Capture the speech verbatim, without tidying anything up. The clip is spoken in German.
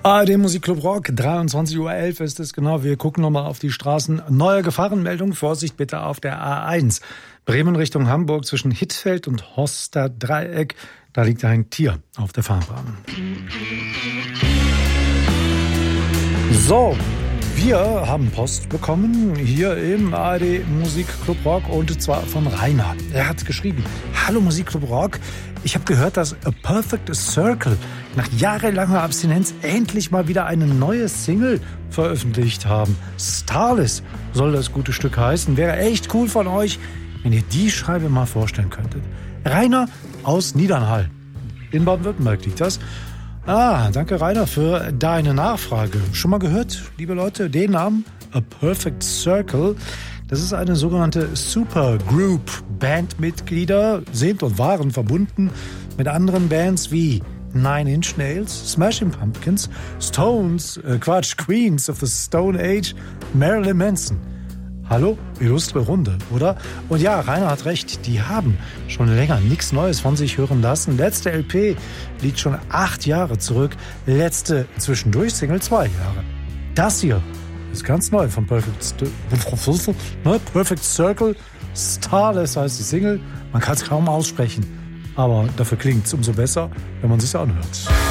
A R D Musikclub Rock, dreiundzwanzig Uhr elf ist es genau. Wir gucken nochmal auf die Straßen. Neue Gefahrenmeldung, Vorsicht bitte auf der A eins. Bremen Richtung Hamburg zwischen Hittfeld und Horster Dreieck. Da liegt ein Tier auf der Fahrbahn. So, wir haben Post bekommen hier im A R D Musikclub Rock und zwar von Rainer. Er hat geschrieben: Hallo Musikclub Rock, ich habe gehört, dass A Perfect Circle nach jahrelanger Abstinenz endlich mal wieder eine neue Single veröffentlicht haben. Starless soll das gute Stück heißen. Wäre echt cool von euch, wenn ihr die Scheibe mal vorstellen könntet. Rainer aus Niedernhall. In Baden-Württemberg liegt das. Ah, danke Rainer für deine Nachfrage. Schon mal gehört, liebe Leute, den Namen A Perfect Circle? Das ist eine sogenannte Supergroup. Bandmitglieder sind und waren verbunden mit anderen Bands wie Nine Inch Nails, Smashing Pumpkins, Stones, äh Quatsch, Queens of the Stone Age, Marilyn Manson. Hallo, illustre Runde, oder? Und ja, Rainer hat recht, die haben schon länger nichts Neues von sich hören lassen. Letzte L P liegt schon acht Jahre zurück, letzte zwischendurch Single zwei Jahre. Das hier ist ganz neu von Perfect, St- Perfect Circle, Starless heißt die Single. Man kann es kaum aussprechen, aber dafür klingt es umso besser, wenn man es sich anhört.